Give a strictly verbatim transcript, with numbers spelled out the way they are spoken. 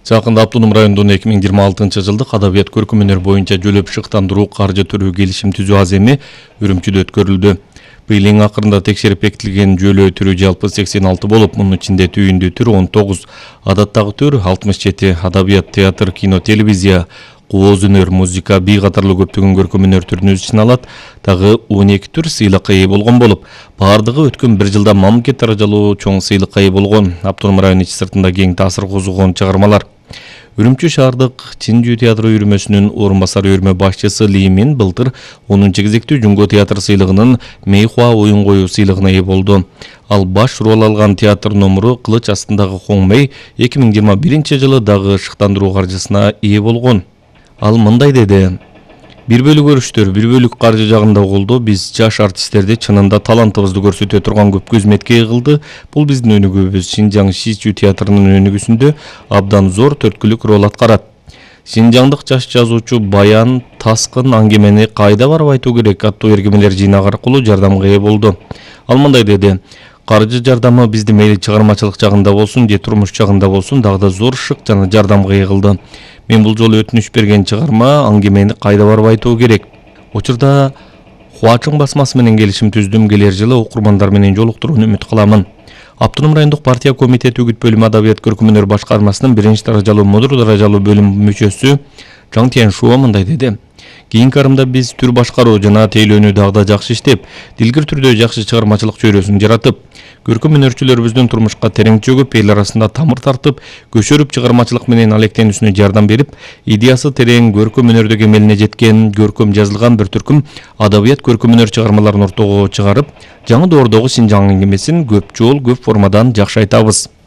Жакында Автоном районунун эки миң жыйырма алтынчы жылдык адабият көркөм өнөр боюнча жөлөп шыктандыруу каржы төрөө келишим түзүү аземи Үрүмчүдө өткөрүлдү. Быйыл эң акырында текшерип бекитилген жөлөө түрү жалпы сексен алты болуп, мунун ичинде түйүндүү төр он тогуз, адаттагы төр алтымыш жети, адабият, театр, кино, телевизия, кооз өнөр, музыка, би катарлуу көптөгөн көркөм өнөр түрүн өз ичине алат. Дагы он эки түр сыйлыкка ээ болгон болуп, бардыгы өткөн бир жылда мамлекет даражалуу чоң сыйлыкка ээ болгон. Автоном району ичи сыртында кең таасир козгогон чыгармалар. Үрүмчү шаардык Чинжүү театры үйрмөсүнүн орун басары үйрмө башчысы Ли Мин былтыр онунчу кезектүү Жунго театр сыйлыгынын Мейхуа оюн коюу сыйлыгына ээ болду. Ал баш роль алган театр номуру Кылыч астындагы Хоңмей эки миң жыйырма биринчи жылы дагы шыктандыруу каржысына ээ болгон. Ал мындай деди: Бир бөлүк өрүштөр, бир бөлүк каржы жагында колдоо биз жаш артисттерди чынында талантыбызды көрсөтө турган көп көзмөткө кылды. Бул биздин өнүгүүбүз. Шинжаң Шичүү театрынын өнүгүүсүндө абдан зор төрткүлүк роль аткарат. Шинжаңдык жаш жазуучу Баян Таскын аңгемени кайда барып айтуу керек аттуу эргемелер жыйнагы аркылуу жардамга ээ болду. Ал мындай деди: Каржы жардамы бизди мейли чыгармачылык жагында болсун же турмуш жагында болсун дагы да зор шык жана жардамга ээ кылды. Мен бул жолу өтүнүч берген чыгарма аңгемени кайда барып айтуу керек. Учурда Хуачың басмасы менен келишим түздүм, келер жылы окурмандар менен жолуктурууну үмүт кыламын. Автоном райондук партия комитети үгүт бөлүмү адабият көркөм өнөр башкармасынын биринчи даражалуу модур даражалуу бөлүм мүчөсү Жаң Тяншуо мындай деди: Кийинки арымда биз түр башкаруу жана тейлөөнү дагы да жакшы иштеп, дилгир түрдө жакшы чыгармачылык чөйрөсүн жаратып, көркөм өнөрчүлөрүбүздүн турмушка терең чөгүп, эл арасында тамыр тартып, көчөрүп чыгармачылык менен алектенүүсүнө жардам берип, идеясы терең көркөм өнөрдө кемелине жеткен, көркөм жазылган бір түркүм адабият көркөм өнөр чыгармаларын ортого чыгарып, жаңы доордогу Шинжаң аңгемесин көп жол, көп формадан жакшы айтабыз.